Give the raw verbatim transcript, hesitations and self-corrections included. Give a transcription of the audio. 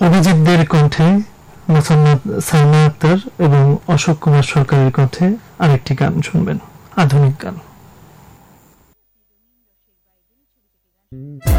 অভিজিৎদের কণ্ঠে মোসাম্মদ সাইমা আক্তার এবং অশোক কুমার সরকারের কণ্ঠে আরেকটি গান শুনবেন, আধুনিক গান।